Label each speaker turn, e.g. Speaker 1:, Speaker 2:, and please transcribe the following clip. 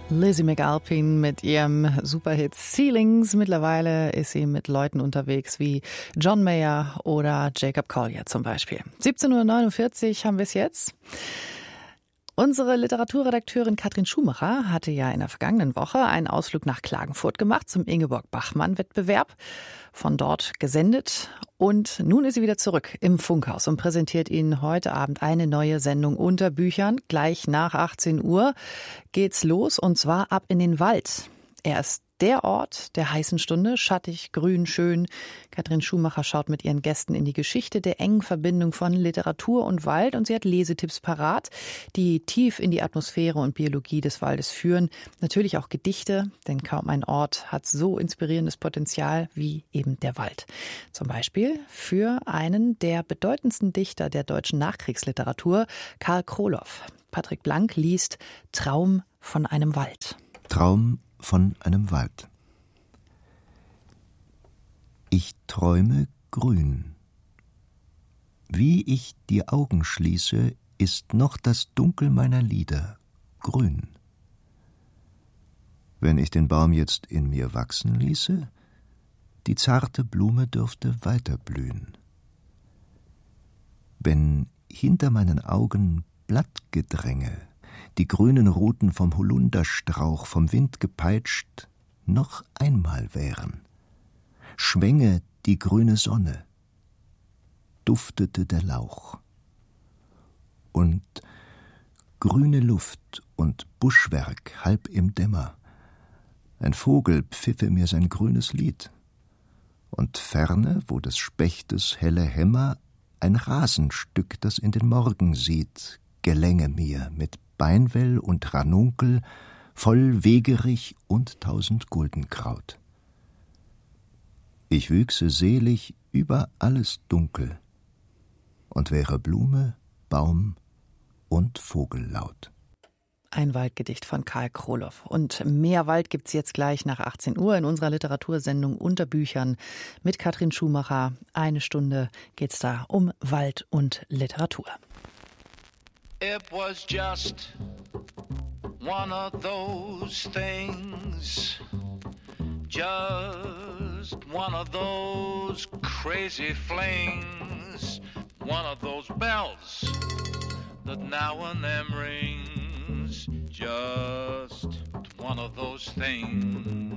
Speaker 1: Lizzie McAlpin mit ihrem Superhit Ceilings. Mittlerweile ist sie mit Leuten unterwegs wie John Mayer oder Jacob Collier zum Beispiel. 17:49 Uhr haben wir es jetzt. Unsere Literaturredakteurin Katrin Schumacher hatte ja in der vergangenen Woche einen Ausflug nach Klagenfurt gemacht zum Ingeborg-Bachmann-Wettbewerb, von dort gesendet. Und nun ist sie wieder zurück im Funkhaus und präsentiert Ihnen heute Abend eine neue Sendung unter Büchern. Gleich nach 18 Uhr geht's los, und zwar ab in den Wald. Er ist der Ort der heißen Stunde, schattig, grün, schön. Katrin Schumacher schaut mit ihren Gästen in die Geschichte der engen Verbindung von Literatur und Wald, und sie hat Lesetipps parat, die tief in die Atmosphäre und Biologie des Waldes führen. Natürlich auch Gedichte, denn kaum ein Ort hat so inspirierendes Potenzial wie eben der Wald. Zum Beispiel für einen der bedeutendsten Dichter der deutschen Nachkriegsliteratur, Karl Kroloff. Patrick Blank liest Traum von einem Wald.
Speaker 2: Traum von einem Wald. Ich träume grün. Wie ich die Augen schließe, ist noch das Dunkel meiner Lider grün. Wenn ich den Baum jetzt in mir wachsen ließe, die zarte Blume dürfte weiter blühen. Wenn hinter meinen Augen Blattgedränge, die grünen Ruten vom Holunderstrauch vom Wind gepeitscht, noch einmal wären, schwänge die grüne Sonne, duftete der Lauch. Und grüne Luft und Buschwerk halb im Dämmer, ein Vogel pfiffe mir sein grünes Lied, und ferne, wo des Spechtes helle Hämmer, ein Rasenstück, das in den Morgen sieht, gelänge mir mit Beinwell und Ranunkel, voll Wegerich und 1000 Guldenkraut. Ich wüchse selig über alles Dunkel und wäre Blume, Baum und Vogellaut.
Speaker 1: Ein Waldgedicht von Karl Kroloff. Und mehr Wald gibt's jetzt gleich nach 18 Uhr in unserer Literatursendung Unter Büchern mit Katrin Schumacher. 1 Stunde geht's da um Wald und Literatur.
Speaker 3: It was just one of those things, just one of those crazy flings, one of those bells that now and then rings, just one of those things.